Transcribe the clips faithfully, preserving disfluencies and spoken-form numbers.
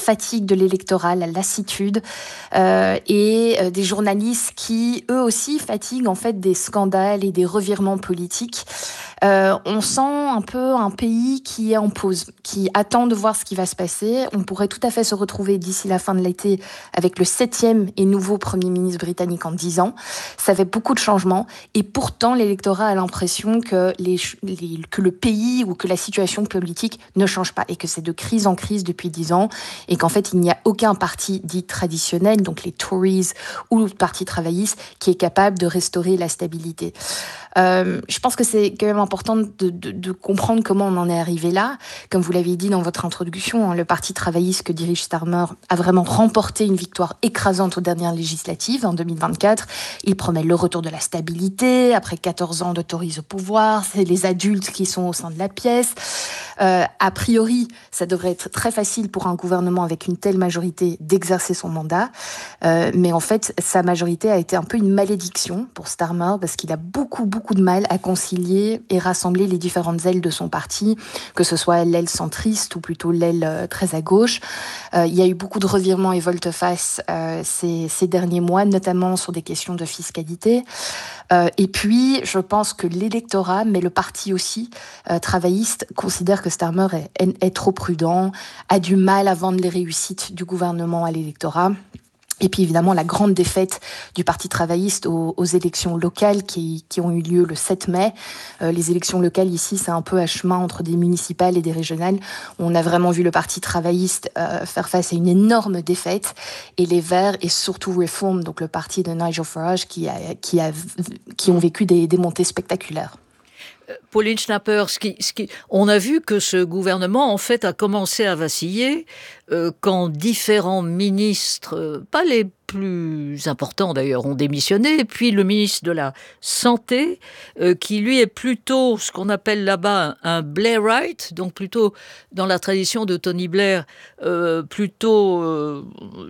fatigue de l'électorat, la lassitude, euh, et euh, des journalistes qui, eux aussi, fatiguent en fait des scandales et des revirements politiques. Euh, on sent un peu un pays qui est en pause, qui attend de voir ce qui va se passer. On pourrait tout à fait se retrouver d'ici la fin de l'été avec le septième et nouveau Premier ministre britannique en dix ans. Ça fait beaucoup de changements et pourtant l'électorat a l'impression que, les, les, que le pays ou que la situation politique ne change pas et que c'est de crise en crise depuis dix ans et qu'en fait il n'y a aucun parti dit traditionnel, donc les Tories ou le Parti travailliste, qui est capable de restaurer la stabilité. Euh, je pense que c'est quand même important de, de, de comprendre comment on en est arrivé là. Comme vous l'avez dit dans votre introduction, hein, le Parti travailliste que dirige Starmer a vraiment remporté une victoire écrasante aux dernières législatives en deux mille vingt-quatre. Il promet le retour de la stabilité après quatorze ans de Tories au pouvoir. C'est les adultes qui sont au sein de la pièce. Euh, a priori, ça devrait être très facile pour un gouvernement avec une telle majorité d'exercer son mandat. Euh, mais en fait, sa majorité a été un peu une malédiction pour Starmer parce qu'il a beaucoup, beaucoup de mal à concilier et rassembler les différentes ailes de son parti, que ce soit l'aile centriste ou plutôt l'aile euh, très à gauche. Euh, il y a eu beaucoup de revirements et volte-face euh, ces, ces derniers mois, notamment sur des questions de fiscalité. Euh, et puis, je pense que l'électorat, mais le parti aussi, euh, travailliste, considère que Starmer est, est, est trop prudent, a du mal à vendre les réussites du gouvernement à l'électorat. Et puis évidemment la grande défaite du Parti travailliste aux, aux élections locales qui, qui ont eu lieu le sept mai. Euh, les élections locales ici, c'est un peu à chemin entre des municipales et des régionales. On a vraiment vu le Parti travailliste euh, faire face à une énorme défaite. Et les Verts et surtout Reform, donc le parti de Nigel Farage, qui, a, qui, a, qui ont vécu des, des montées spectaculaires. Pauline Schnapper, ce qui, ce qui, on a vu que ce gouvernement, en fait, a commencé à vaciller euh, quand différents ministres, euh, pas les plus importants d'ailleurs, ont démissionné, et puis le ministre de la Santé, euh, qui lui est plutôt ce qu'on appelle là-bas un, un Blairite, donc plutôt dans la tradition de Tony Blair, euh, plutôt euh,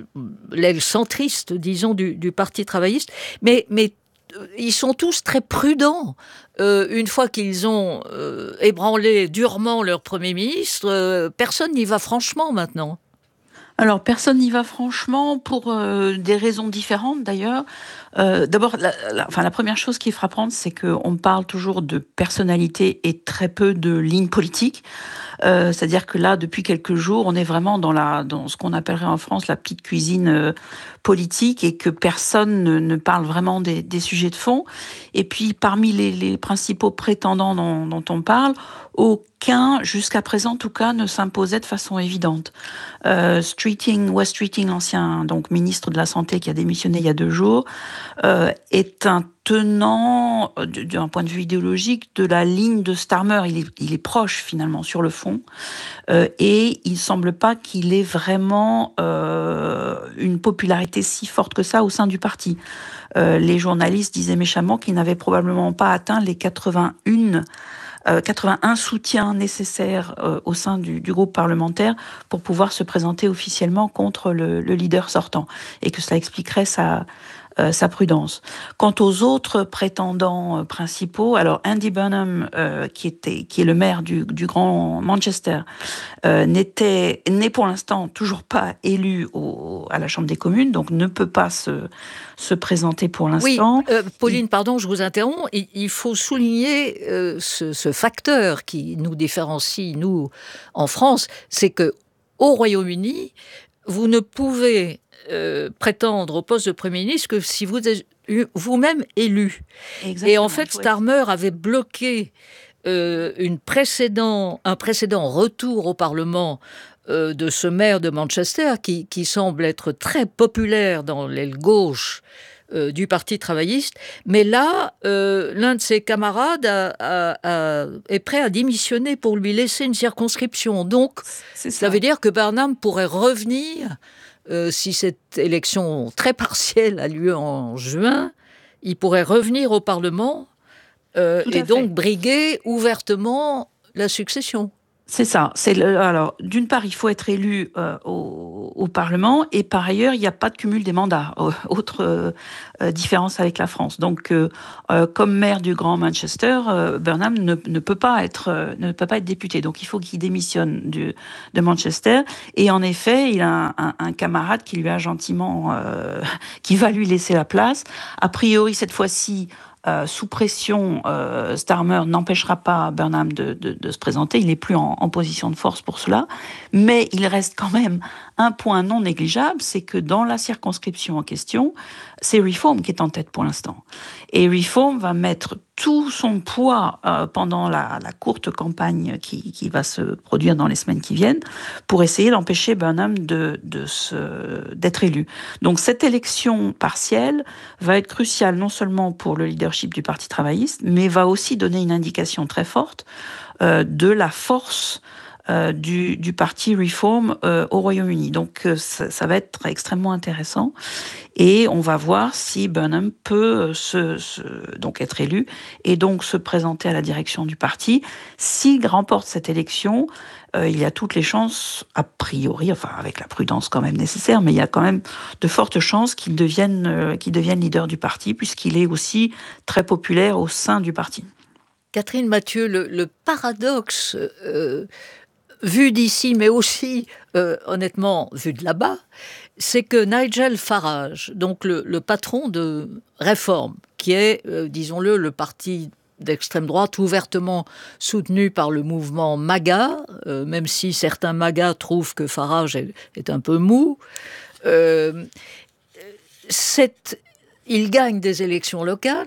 l'aile centriste, disons, du, du Parti travailliste, mais, mais ils sont tous très prudents. Euh, une fois qu'ils ont euh, ébranlé durement leur Premier ministre, euh, personne n'y va franchement maintenant. Alors, personne n'y va franchement pour euh, des raisons différentes d'ailleurs. Euh, d'abord, la, la, enfin, la première chose qui est frappante, c'est qu'on parle toujours de personnalité et très peu de ligne politique. Euh, c'est-à-dire que là, depuis quelques jours, on est vraiment dans, la, dans ce qu'on appellerait en France la petite cuisine euh, politique et que personne ne, ne parle vraiment des, des sujets de fond. Et puis, parmi les, les principaux prétendants dont, dont on parle, aucun, jusqu'à présent en tout cas, ne s'imposait de façon évidente. Euh, Streeting, Wes Streeting, l'ancien donc ministre de la Santé qui a démissionné il y a deux jours, euh, est un tenant, d'un point de vue idéologique, de la ligne de Starmer. Il est, il est proche, finalement, sur le fond. Euh, et il ne semble pas qu'il ait vraiment euh, une popularité si forte que ça au sein du parti. Euh, les journalistes disaient méchamment qu'il n'avait probablement pas atteint les quatre-vingt-un Euh, quatre-vingt-un soutiens nécessaires euh, au sein du, du groupe parlementaire pour pouvoir se présenter officiellement contre le, le leader sortant, et que cela expliquerait sa, euh, sa prudence. Quant aux autres prétendants euh, principaux, alors Andy Burnham, euh, qui, était, qui est le maire du, du Grand Manchester, euh, n'était, n'est pour l'instant toujours pas élu au, à la Chambre des communes, donc ne peut pas se, se présenter pour l'instant. Oui, euh, Pauline, il... pardon, je vous interromps. Il, il faut souligner euh, ce, ce facteur qui nous différencie, nous, en France, c'est que au Royaume-Uni, vous ne pouvez euh, prétendre au poste de Premier ministre que si vous êtes vous-même élu. Exactement, et en fait, Starmer avait bloqué euh, une précédent, un précédent retour au Parlement euh, de ce maire de Manchester qui, qui semble être très populaire dans l'aile gauche euh, du Parti travailliste. Mais là, euh, l'un de ses camarades a, a, a, est prêt à démissionner pour lui laisser une circonscription. Donc, ça. ça veut dire que Burnham pourrait revenir, euh, si cette élection très partielle a lieu en juin, il pourrait revenir au Parlement euh, et donc fait. briguer ouvertement la succession. C'est ça. C'est le, alors, d'une part, il faut être élu euh, au, au, au Parlement. Et par ailleurs, il n'y a pas de cumul des mandats. Autre euh, différence avec la France. Donc, euh, euh, comme maire du Grand Manchester, euh, Burnham ne, ne peut pas être euh, ne peut pas être député. Donc, il faut qu'il démissionne du, de Manchester. Et en effet, il a un, un, un camarade qui lui a gentiment, euh, qui va lui laisser la place. A priori, cette fois-ci. Euh, sous pression, euh, Starmer n'empêchera pas Burnham de, de, de se présenter. Il n'est plus en, en position de force pour cela. Mais il reste quand même un point non négligeable, c'est que dans la circonscription en question, c'est Reform qui est en tête pour l'instant. Et Reform va mettre tout son poids euh, pendant la, la courte campagne qui, qui va se produire dans les semaines qui viennent pour essayer d'empêcher Burnham de, de se, d'être élu. Donc cette élection partielle va être cruciale non seulement pour le leadership du Parti travailliste, mais va aussi donner une indication très forte euh, de la force euh, du, du parti Reform euh, au Royaume-Uni. Donc euh, ça, ça va être extrêmement intéressant. Et on va voir si Burnham peut se, se, donc être élu et donc se présenter à la direction du parti. S'il remporte cette élection, euh, il y a toutes les chances, a priori, enfin avec la prudence quand même nécessaire, mais il y a quand même de fortes chances qu'il devienne, euh, qu'il devienne leader du parti, puisqu'il est aussi très populaire au sein du parti. Catherine Mathieu, le, le paradoxe, euh, vu d'ici, mais aussi, euh, honnêtement, vu de là-bas, c'est que Nigel Farage, donc le, le patron de Reform, qui est, euh, disons-le, le parti d'extrême droite ouvertement soutenu par le mouvement MAGA, euh, même si certains MAGA trouvent que Farage est, est un peu mou, euh, c'est, il gagne des élections locales,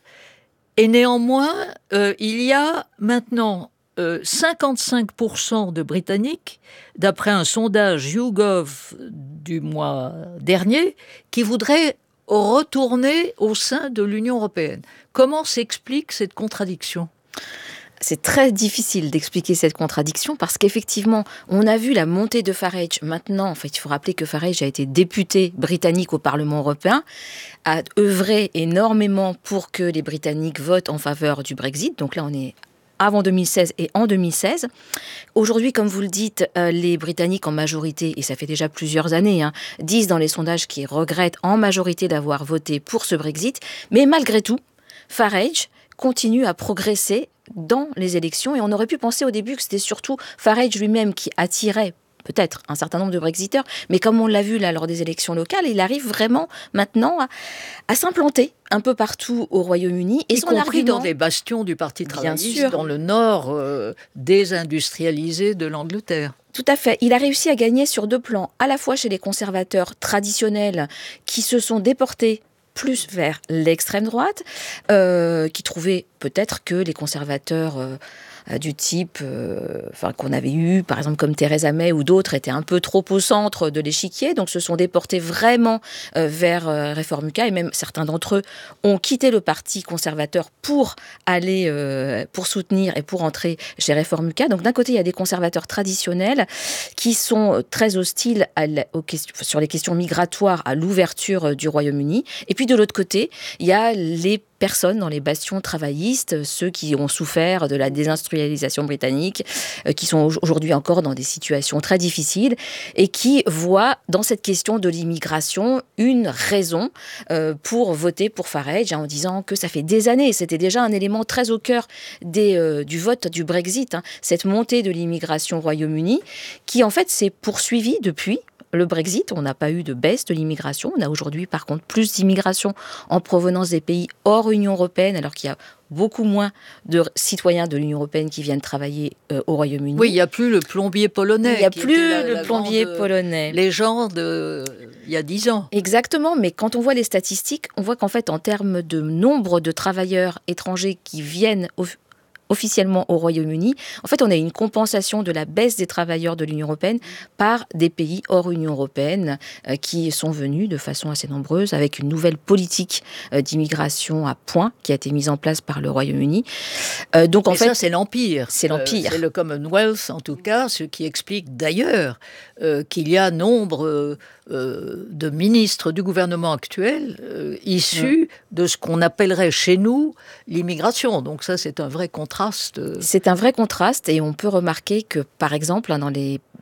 et néanmoins, euh, il y a maintenant euh, cinquante-cinq pour cent de Britanniques, d'après un sondage YouGov du mois dernier, qui voudraient retourner au sein de l'Union européenne. Comment s'explique cette contradiction ? C'est très difficile d'expliquer cette contradiction parce qu'effectivement, on a vu la montée de Farage. Maintenant, en fait, il faut rappeler que Farage a été député britannique au Parlement européen, a œuvré énormément pour que les Britanniques votent en faveur du Brexit. Donc là, on est avant deux mille seize et en deux mille seize. Aujourd'hui, comme vous le dites, euh, les Britanniques en majorité, et ça fait déjà plusieurs années, hein, disent dans les sondages qu'ils regrettent en majorité d'avoir voté pour ce Brexit. Mais malgré tout, Farage continue à progresser dans les élections. Et on aurait pu penser au début que c'était surtout Farage lui-même qui attirait peut-être un certain nombre de Brexiteurs. Mais comme on l'a vu là lors des élections locales, il arrive vraiment maintenant à, à s'implanter un peu partout au Royaume-Uni. Et y son compris argument, dans des bastions du Parti travailliste, dans le nord euh, désindustrialisé de l'Angleterre. Tout à fait. Il a réussi à gagner sur deux plans, à la fois chez les conservateurs traditionnels qui se sont déportés plus vers l'extrême droite, euh, qui trouvaient peut-être que les conservateurs euh, du type euh, enfin, qu'on avait eu, par exemple comme Theresa May ou d'autres, étaient un peu trop au centre de l'échiquier, donc se sont déportés vraiment euh, vers euh, Reform U K, et même certains d'entre eux ont quitté le parti conservateur pour aller, euh, pour soutenir et pour entrer chez Reform U K. Donc d'un côté, il y a des conservateurs traditionnels qui sont très hostiles à la, aux questions, sur les questions migratoires à l'ouverture du Royaume-Uni, et puis de l'autre côté, il y a les personnes dans les bastions travaillistes, ceux qui ont souffert de la désindustrialisation britannique, euh, qui sont aujourd'hui encore dans des situations très difficiles et qui voient dans cette question de l'immigration une raison euh, pour voter pour Farage, hein, en disant que ça fait des années, c'était déjà un élément très au cœur des, euh, du vote du Brexit, hein, cette montée de l'immigration au Royaume-Uni, qui en fait s'est poursuivie depuis le Brexit. On n'a pas eu de baisse de l'immigration. On a aujourd'hui, par contre, plus d'immigration en provenance des pays hors Union européenne, alors qu'il y a beaucoup moins de citoyens de l'Union européenne qui viennent travailler euh, au Royaume-Uni. Oui, il n'y a plus le plombier polonais. Il n'y a plus la, le la plombier polonais. Légende euh, il y a dix ans. Exactement, mais quand on voit les statistiques, on voit qu'en fait, en termes de nombre de travailleurs étrangers qui viennent au officiellement au Royaume-Uni, en fait, on a une compensation de la baisse des travailleurs de l'Union européenne par des pays hors Union européenne euh, qui sont venus de façon assez nombreuse avec une nouvelle politique euh, d'immigration à point qui a été mise en place par le Royaume-Uni. Euh, donc, en Et fait, ça, c'est l'Empire. C'est l'Empire. Euh, c'est le Commonwealth, en tout cas, ce qui explique d'ailleurs euh, qu'il y a nombre euh, euh, de ministres du gouvernement actuel euh, issus mmh. de ce qu'on appellerait chez nous l'immigration. Donc ça, c'est un vrai contraste. C'est un vrai contraste et on peut remarquer que, par exemple, dans les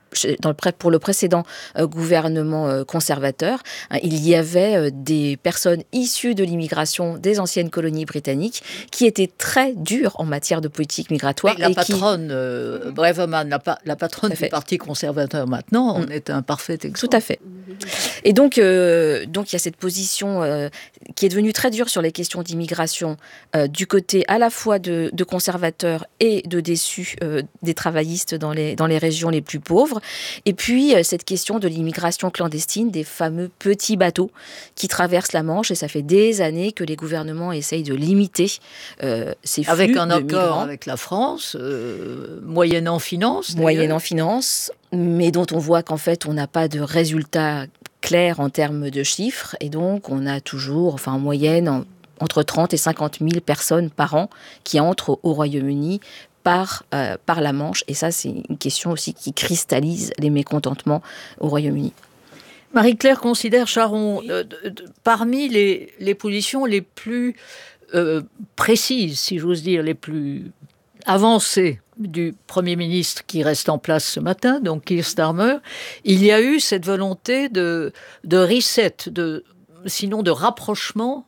dans le, pour le précédent euh, gouvernement euh, conservateur, hein, il y avait euh, des personnes issues de l'immigration des anciennes colonies britanniques qui étaient très dures en matière de politique migratoire. Mais la et patronne, qui... euh, Braverman, la, pa- la patronne du Parti conservateur maintenant, on mm. est un parfait exemple. Tout à fait. Et donc, euh, donc il y a cette position euh, qui est devenue très dure sur les questions d'immigration euh, du côté à la fois de, de conservateurs et de déçus euh, des travaillistes dans les, dans les régions les plus pauvres. Et puis, euh, cette question de l'immigration clandestine, des fameux petits bateaux qui traversent la Manche. Et ça fait des années que les gouvernements essayent de limiter euh, ces flux avec un de accord migrants. Avec la France, euh, moyennant finance. Moyennant finance, mais dont on voit qu'en fait, on n'a pas de résultats clairs en termes de chiffres. Et donc, on a toujours, enfin en moyenne, en, entre trente et cinquante mille personnes par an qui entrent au, au Royaume-Uni par, euh, par la Manche. Et ça, c'est une question aussi qui cristallise les mécontentements au Royaume-Uni. Marie-Claire considère, Charon, euh, de, de, parmi les, les positions les plus euh, précises, si j'ose dire, les plus avancées du Premier ministre qui reste en place ce matin, donc Keir Starmer, il y a eu cette volonté de, de reset, de, sinon de rapprochement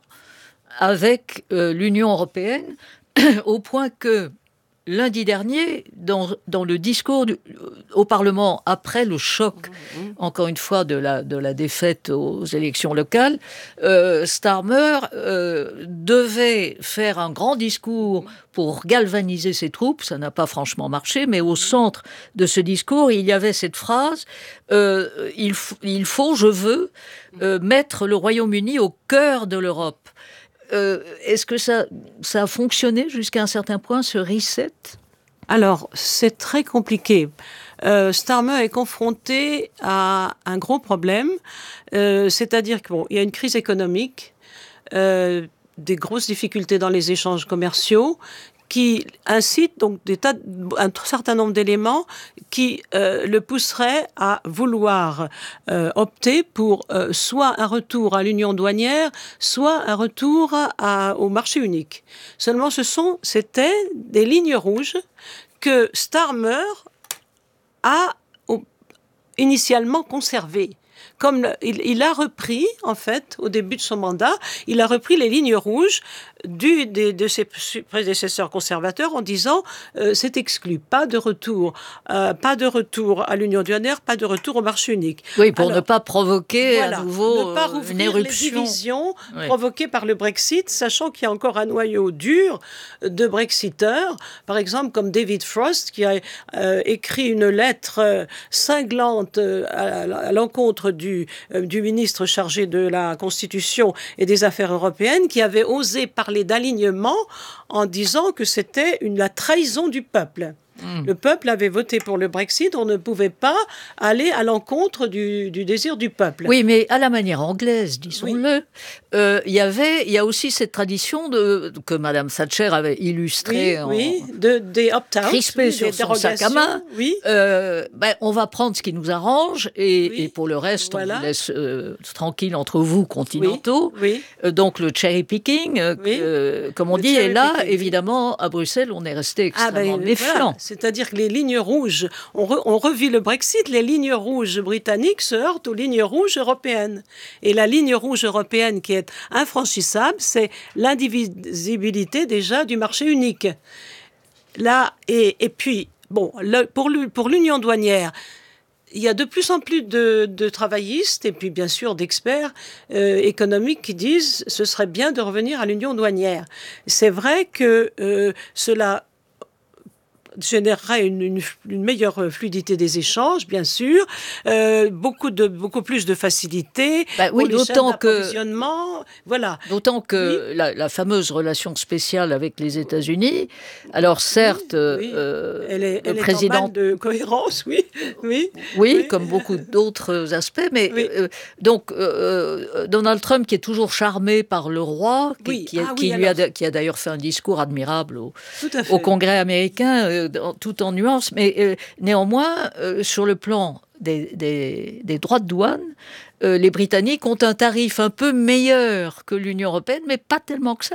avec euh, l'Union européenne, au point que lundi dernier, dans, dans le discours du, au Parlement, après le choc, mmh. encore une fois, de la, de la défaite aux élections locales, euh, Starmer euh, devait faire un grand discours pour galvaniser ses troupes. Ça n'a pas franchement marché, mais au centre de ce discours, il y avait cette phrase euh, « il, f- il faut, je veux, euh, mettre le Royaume-Uni au cœur de l'Europe ». Euh, est-ce que ça, ça a fonctionné jusqu'à un certain point, ce reset ? Alors, c'est très compliqué. Euh, Starmer est confronté à un gros problème, euh, c'est-à-dire qu'il bon, y a une crise économique, euh, des grosses difficultés dans les échanges commerciaux, qui incite donc des tas, un certain nombre d'éléments qui euh, le pousseraient à vouloir euh, opter pour euh, soit un retour à l'union douanière, soit un retour à, au marché unique. Seulement, ce sont, c'était des lignes rouges que Starmer a au, initialement conservées. Comme le, il, il a repris, en fait, au début de son mandat, il a repris les lignes rouges du, des, de ses prédécesseurs conservateurs en disant euh, c'est exclu, pas de retour, euh, pas de retour à l'union douanière, pas de retour au marché unique. Oui, pour Alors, ne pas provoquer voilà, à nouveau ne pas euh, rouvrir une éruption. Les divisions oui. provoquées par le Brexit, sachant qu'il y a encore un noyau dur de Brexiteurs, par exemple comme David Frost, qui a euh, écrit une lettre euh, cinglante euh, à, à l'encontre du, euh, du ministre chargé de la Constitution et des Affaires européennes, qui avait osé parler d'alignement en disant que c'était une, la trahison du peuple. Mmh. Le peuple avait voté pour le Brexit, on ne pouvait pas aller à l'encontre du, du désir du peuple. Oui, mais à la manière anglaise, disons-le, il oui. euh, y avait, il y a aussi cette tradition de, que Madame Thatcher avait illustrée oui, en oui, de, des opt-out, crispée oui, sur son sac à main. Oui. Euh, ben, on va prendre ce qui nous arrange et, oui. et pour le reste, voilà. on vous laisse euh, tranquille entre vous continentaux. Oui. Oui. Euh, donc le cherry picking, euh, oui. euh, comme on le dit, et là, picking. Évidemment, à Bruxelles, on est resté extrêmement ah ben, méfiant. Voilà. C'est-à-dire que les lignes rouges, on, re, on revit le Brexit, les lignes rouges britanniques se heurtent aux lignes rouges européennes. Et la ligne rouge européenne qui est infranchissable, c'est l'indivisibilité déjà du marché unique. Là, et, et puis, bon, le, pour, pour l'union douanière, il y a de plus en plus de, de travaillistes et puis bien sûr d'experts euh, économiques qui disent ce serait bien de revenir à l'union douanière. C'est vrai que euh, cela générerait une, une, une meilleure fluidité des échanges, bien sûr, euh, beaucoup de beaucoup plus de facilité. Bah oui, d'autant que voilà. D'autant que oui. la, la fameuse relation spéciale avec les États-Unis. Alors certes, oui, oui. Euh, elle est, elle le est président en manque de cohérence, oui, oui, oui, oui, comme beaucoup d'autres aspects. Mais oui. euh, donc euh, Donald Trump, qui est toujours charmé par le roi, qui, oui. qui, ah, qui oui, lui alors... a, qui a d'ailleurs fait un discours admirable au, au Congrès américain. Euh, tout en nuances, mais euh, néanmoins, euh, sur le plan des, des, des droits de douane, euh, les Britanniques ont un tarif un peu meilleur que l'Union européenne, mais pas tellement que ça.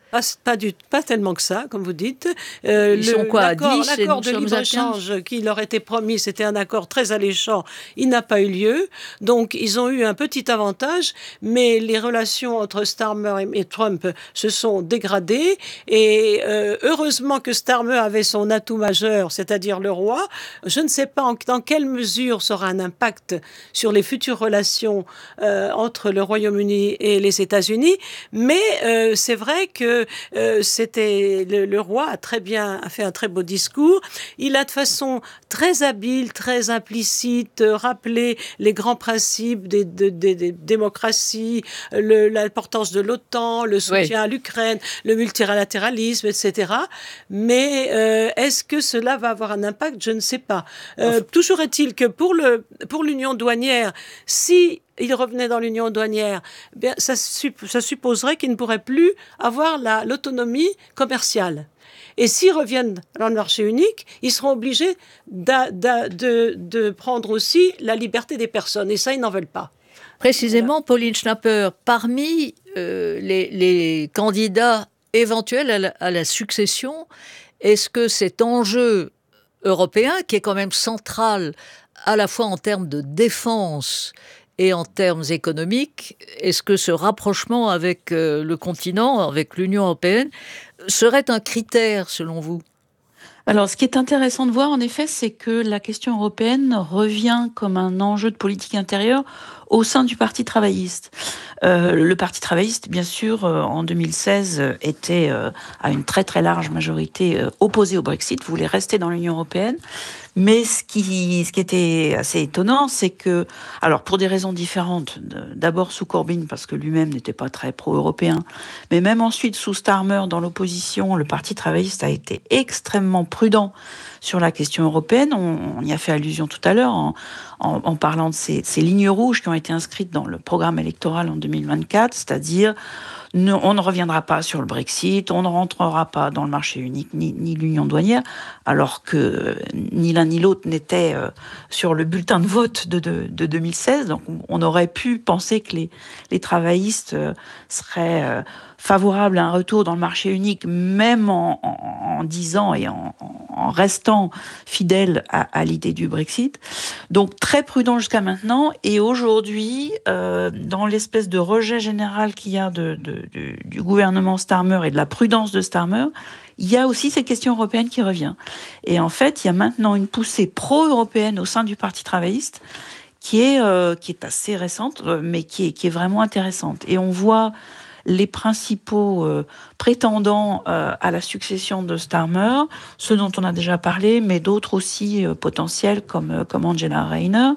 Pas, pas, du, pas tellement que ça, comme vous dites. Euh, Ils le, sont quoi, à l'accord, dix, l'accord et de nous sommes à quinze? libre-échange qui leur était promis, c'était un accord très alléchant. Il n'a pas eu lieu. Donc, ils ont eu un petit avantage, mais les relations entre Starmer et, et Trump se sont dégradées. Et euh, heureusement que Starmer avait son atout majeur, c'est-à-dire le roi. Je ne sais pas en, dans quelle mesure ça aura un impact sur les futures relations euh, entre le Royaume-Uni et les États-Unis, mais euh, c'est vrai que euh, c'était le, le roi a très bien a fait un très beau discours. Il a de façon très habile, très implicite euh, rappelé les grands principes des, des, des, des démocraties, le, l'importance de l'OTAN, le soutien oui. à l'Ukraine, le multilatéralisme, et cetera. Mais euh, est-ce que cela va avoir un impact? Je ne sais pas. Euh, enfin. Toujours est-il que pour le pour l'union douanière, si il revenait dans l'union douanière, bien, ça, ça supposerait qu'il ne pourrait plus avoir la, l'autonomie commerciale. Et s'ils reviennent dans le marché unique, ils seront obligés d'a, d'a, de, de prendre aussi la liberté des personnes. Et ça, ils n'en veulent pas. Précisément, Pauline Schnapper, parmi euh, les, les candidats éventuels à la, à la succession, est-ce que cet enjeu européen, qui est quand même central à la fois en termes de défense et en termes économiques, est-ce que ce rapprochement avec euh, le continent, avec l'Union européenne, serait un critère selon vous? Alors, ce qui est intéressant de voir, en effet, c'est que la question européenne revient comme un enjeu de politique intérieure au sein du Parti travailliste. Euh, le Parti travailliste, bien sûr, euh, en deux mille seize, euh, était euh, à une très très large majorité euh, opposé au Brexit, voulait rester dans l'Union européenne. Mais ce qui, ce qui était assez étonnant, c'est que, alors pour des raisons différentes, d'abord sous Corbyn, parce que lui-même n'était pas très pro-européen, mais même ensuite sous Starmer, dans l'opposition, le Parti travailliste a été extrêmement prudent sur la question européenne. On, on y a fait allusion tout à l'heure en, en, en parlant de ces, ces lignes rouges qui ont été inscrites dans le programme électoral en deux mille vingt-quatre, c'est-à-dire ne, on ne reviendra pas sur le Brexit, on ne rentrera pas dans le marché unique ni, ni l'union douanière, alors que ni l'un ni l'autre n'était euh, sur le bulletin de vote de, de, de deux mille seize. Donc on aurait pu penser que les, les travaillistes euh, seraient euh, favorables à un retour dans le marché unique, même en, en, en disant et en, en restant fidèles à, à l'idée du Brexit. Donc très prudent jusqu'à maintenant. Et aujourd'hui, euh, dans l'espèce de rejet général qu'il y a de, de, de, du gouvernement Starmer et de la prudence de Starmer, il y a aussi cette question européenne qui revient. Et en fait, il y a maintenant une poussée pro-européenne au sein du Parti travailliste qui est, euh, qui est assez récente, mais qui est, qui est vraiment intéressante. Et on voit les principaux euh, prétendants euh, à la succession de Starmer, ceux dont on a déjà parlé, mais d'autres aussi euh, potentiels comme, euh, comme Angela Rayner,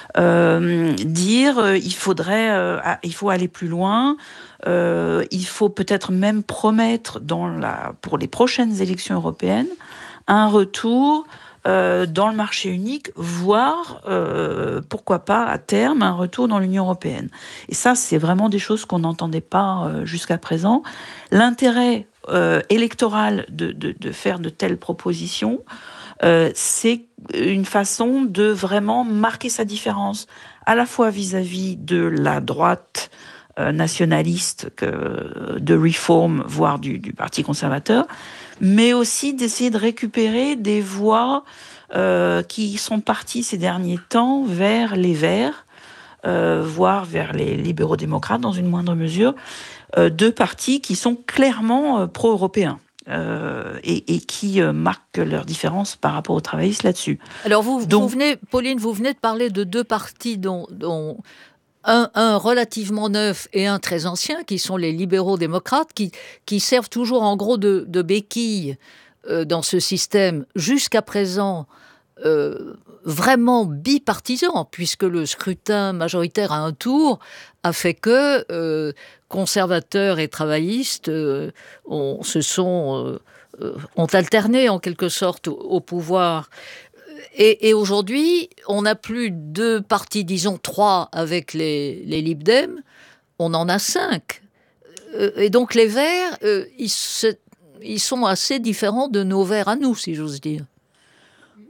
euh, dire euh, il faudrait, euh, il faut aller plus loin. Euh, il faut peut-être même promettre dans la, pour les prochaines élections européennes un retour euh, dans le marché unique, voire, euh, pourquoi pas, à terme, un retour dans l'Union européenne. Et ça, c'est vraiment des choses qu'on n'entendait pas euh, jusqu'à présent. L'intérêt euh, électoral de, de, de faire de telles propositions, euh, c'est une façon de vraiment marquer sa différence, à la fois vis-à-vis de la droite nationaliste que de Reform, voire du, du Parti conservateur, mais aussi d'essayer de récupérer des voix euh, qui sont parties ces derniers temps vers les Verts, euh, voire vers les libéraux-démocrates dans une moindre mesure, euh, deux partis qui sont clairement euh, pro-européens. Euh, et, et qui euh, marquent leur différence par rapport aux travaillistes là-dessus. Alors vous, Donc, vous venez, Pauline, vous venez de parler de deux partis dont, dont Un, un relativement neuf et un très ancien, qui sont les libéraux-démocrates, qui, qui servent toujours en gros de, de béquille euh, dans ce système jusqu'à présent euh, vraiment bipartisan, puisque le scrutin majoritaire à un tour a fait que euh, conservateurs et travaillistes euh, ont, se sont, euh, ont alterné en quelque sorte au, au pouvoir. Et, et aujourd'hui, on n'a plus deux partis, disons trois avec les, les Lib Dem, on en a cinq. Et donc les Verts, euh, ils, se, ils sont assez différents de nos Verts à nous, si j'ose dire.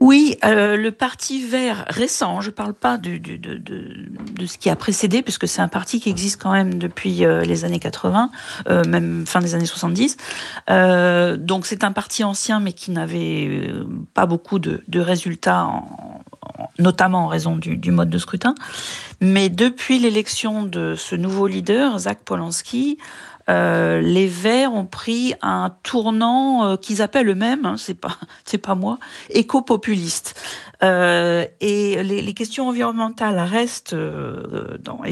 Oui, euh, le Parti vert récent, je ne parle pas de, de, de, de, de ce qui a précédé, puisque c'est un parti qui existe quand même depuis euh, les années quatre-vingts, euh, même fin des années soixante-dix. Euh, donc c'est un parti ancien, mais qui n'avait euh, pas beaucoup de, de résultats, en, en, notamment en raison du, du mode de scrutin. Mais depuis l'élection de ce nouveau leader, Zach Polanski, Euh, les Verts ont pris un tournant euh, qu'ils appellent eux-mêmes, hein, c'est pas c'est pas moi, éco-populiste. Euh, et les, les questions environnementales restent euh, dans,